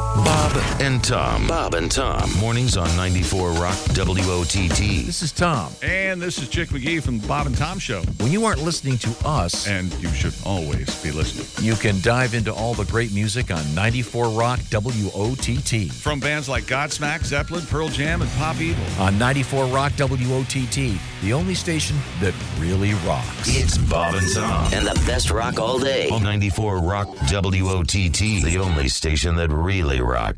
Bob and Tom. Bob and Tom. Mornings on 94 Rock WOTT. This is Tom. And this is Chick McGee from the Bob and Tom Show. When you aren't listening to us, And you should always be listening. you can dive into all the great music on 94 Rock WOTT. From bands like Godsmack, Zeppelin, Pearl Jam, and Pop Evil. On 94 Rock WOTT, the only station that really rocks. It's Bob and Tom. And the best rock all day. On 94 Rock WOTT. The only station that really rocks.